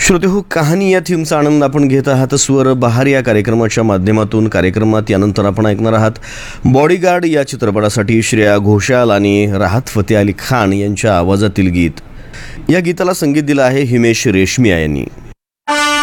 श्रोते हो, कहाणी या थीमचा आनंद आपण घेत आहात स्वर बहार या कार्यक्रमाच्या माध्यमातून. कार्यक्रमात यानंतर आपण ऐकणार आहात बॉडीगार्ड या चित्रपटासाठी श्रेया घोषाल आणि राहत फतेह अली खान यांच्या आवाजातील गीत. या गीताला संगीत दिलं आहे हिमेश रेशमिया यांनी.